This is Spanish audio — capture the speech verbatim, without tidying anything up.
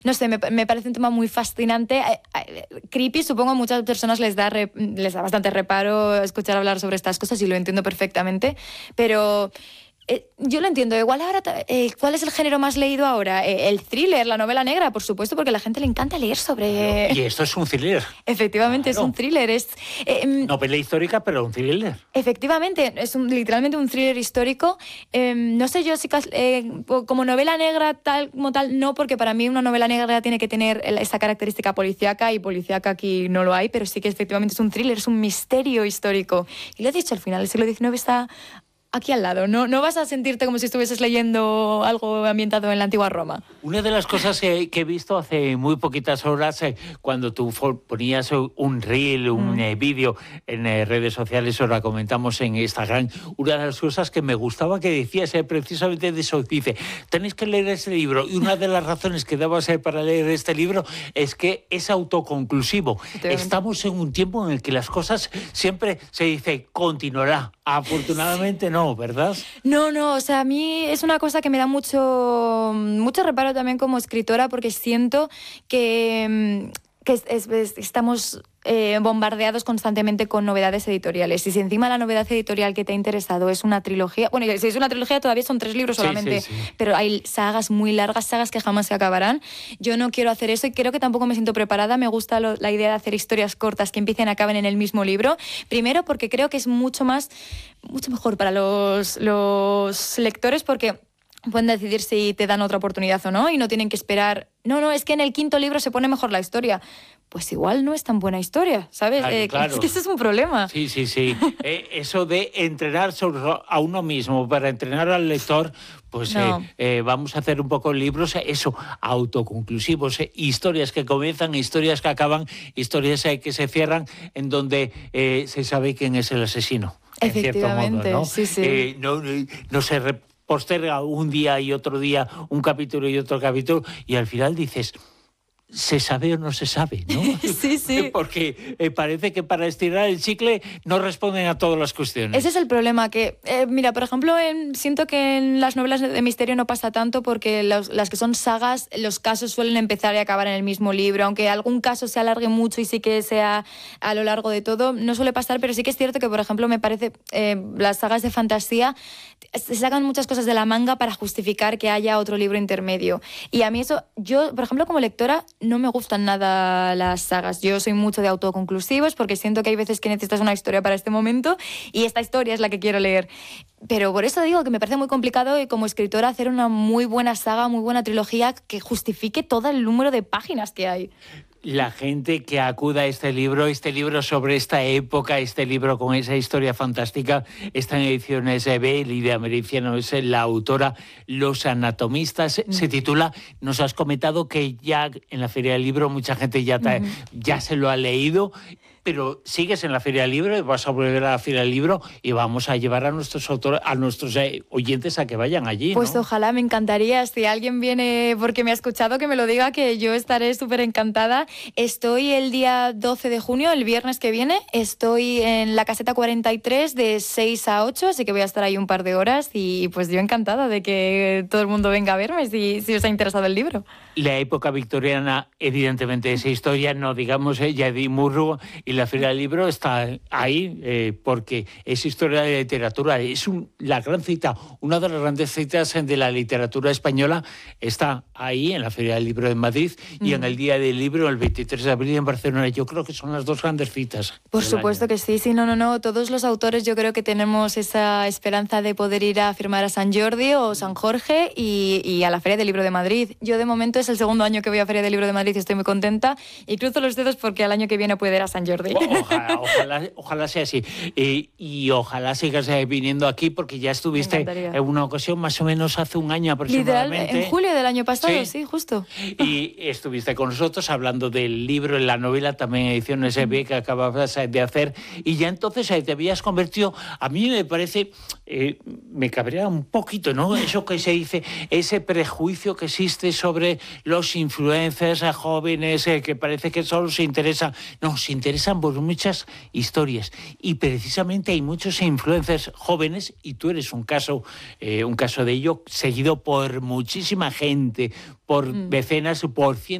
No sé, me, me parece un tema muy fascinante. Eh, eh, creepy, supongo a muchas personas les da, re, les da bastante reparo escuchar hablar sobre estas cosas y lo entiendo perfectamente, pero... Eh, yo lo entiendo. Igual ahora, eh, ¿cuál es el género más leído ahora? Eh, el thriller, la novela negra, por supuesto, porque a la gente le encanta leer sobre... Claro. Y esto es un thriller. Efectivamente, claro. Es un thriller. Es, eh, novela histórica, pero un thriller. Efectivamente, es un, literalmente un thriller histórico. Eh, no sé yo si eh, como novela negra tal como tal, no, porque para mí una novela negra tiene que tener esa característica policíaca y policíaca aquí no lo hay, pero sí que efectivamente es un thriller, es un misterio histórico. Y lo he dicho, al final el siglo diecinueve está... aquí al lado, no, no vas a sentirte como si estuvieses leyendo algo ambientado en la antigua Roma. Una de las cosas que, que he visto hace muy poquitas horas, eh, cuando tú ponías un reel, un mm. eh, vídeo en eh, redes sociales, ahora comentamos en Instagram, una de las cosas que me gustaba que decías eh, precisamente de eso, dice, tenéis que leer este libro, y una de las razones que dabas eh, para leer este libro es que es autoconclusivo. Estamos en un tiempo en el que las cosas siempre se dice, continuará. Afortunadamente no. No, ¿verdad? No, no, o sea, a mí es una cosa que me da mucho, mucho reparo también como escritora porque siento que, que es, es, es, estamos eh, bombardeados constantemente con novedades editoriales. Y si encima la novedad editorial que te ha interesado es una trilogía, bueno, si es una trilogía todavía son tres libros solamente, sí, sí, sí. Pero hay sagas muy largas, sagas que jamás se acabarán. Yo no quiero hacer eso y creo que tampoco me siento preparada. Me gusta lo, la idea de hacer historias cortas que empiecen y acaben en el mismo libro. Primero porque creo que es mucho más, mucho mejor para los, los lectores porque pueden decidir si te dan otra oportunidad o no y no tienen que esperar. No, no, es que en el quinto libro se pone mejor la historia. Pues igual no es tan buena historia, ¿sabes? Claro, eh, claro. Es que ese es un problema. Sí, sí, sí. eh, eso de entrenar sobre a uno mismo para entrenar al lector, pues no. eh, eh, vamos a hacer un poco libros, eso, autoconclusivos, eh, historias que comienzan, historias que acaban, historias eh, que se cierran, en donde eh, se sabe quién es el asesino. Efectivamente, en cierto modo, ¿no? sí, sí. Eh, no, no, no se posterga un día y otro día, un capítulo y otro capítulo, y al final dices... ¿se sabe o no se sabe? ¿No? Sí, sí. Porque eh, parece que para estirar el chicle no responden a todas las cuestiones. Ese es el problema, que, eh, mira, por ejemplo, en, siento que en las novelas de misterio no pasa tanto porque los, las que son sagas, los casos suelen empezar y acabar en el mismo libro, aunque algún caso se alargue mucho y sí que sea a lo largo de todo, no suele pasar, pero sí que es cierto que, por ejemplo, me parece, eh, las sagas de fantasía se sacan muchas cosas de la manga para justificar que haya otro libro intermedio. Y a mí eso, yo, por ejemplo, como lectora, no me gustan nada las sagas. Yo soy mucho de autoconclusivos porque siento que hay veces que necesitas una historia para este momento y esta historia es la que quiero leer. Pero por eso digo que me parece muy complicado y como escritora hacer una muy buena saga, muy buena trilogía que justifique todo el número de páginas que hay. La gente que acuda a este libro, este libro sobre esta época, este libro con esa historia fantástica, está en ediciones B, Lidia Mericiano es la autora, Los Anatomistas, mm. se titula, nos has comentado que ya en la Feria del Libro mucha gente ya, te, mm. ya se lo ha leído, pero sigues en la Feria del Libro y vas a volver a la Feria del Libro y vamos a llevar a nuestros autores, a nuestros eh, oyentes a que vayan allí, Pues ¿no? Ojalá, me encantaría. Si alguien viene porque me ha escuchado, que me lo diga, que yo estaré súper encantada. Estoy el día doce de junio, el viernes que viene, estoy en la caseta cuarenta y tres de seis a ocho, así que voy a estar ahí un par de horas y pues yo encantada de que todo el mundo venga a verme si, si os ha interesado el libro. La época victoriana, evidentemente, esa historia, no digamos, eh, Yadi Murru y la Feria del Libro está ahí eh, porque es historia de literatura, es un, la gran cita, una de las grandes citas de la literatura española está ahí en la Feria del Libro de Madrid mm. y en el Día del Libro, el veintitrés de abril en Barcelona. Yo creo que son las dos grandes citas. Por supuesto año. que sí, sí, no, no, no. Todos los autores yo creo que tenemos esa esperanza de poder ir a firmar a San Jordi o San Jorge y, y a la Feria del Libro de Madrid. Yo de momento es el segundo año que voy a Feria del Libro de Madrid y estoy muy contenta y cruzo los dedos porque al año que viene puedo ir a San Jordi. Ojalá, ojalá, ojalá sea así. Y, y ojalá sigas viniendo aquí porque ya estuviste en una ocasión más o menos hace un año aproximadamente. Literal, en julio del año pasado, sí, sí justo. Y estuviste con nosotros hablando del libro, en la novela, también ediciones B que acababas de hacer y ya entonces te habías convertido, a mí me parece eh, me cabrea un poquito, ¿no? Eso que se dice, ese prejuicio que existe sobre los influencers a jóvenes, eh, que parece que solo se interesan. No, se interesan por muchas historias. Y precisamente hay muchos influencers jóvenes, y tú eres un caso, eh, un caso de ello, seguido por muchísima gente, por mm. decenas, por cientos